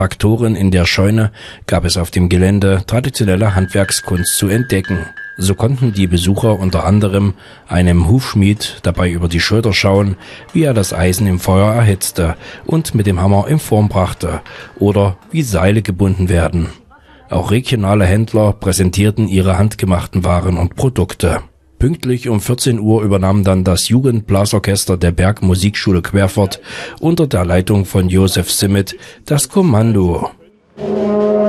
Traktoren in der Scheune gab es auf dem Gelände traditionelle Handwerkskunst zu entdecken. So konnten die Besucher unter anderem einem Hufschmied dabei über die Schulter schauen, wie er das Eisen im Feuer erhitzte und mit dem Hammer in Form brachte, oder wie Seile gebunden werden. Auch regionale Händler präsentierten ihre handgemachten Waren und Produkte. Pünktlich um 14 Uhr übernahm dann das Jugendblasorchester der Bergmusikschule Querfurt unter der Leitung von Josef Simmet das Kommando.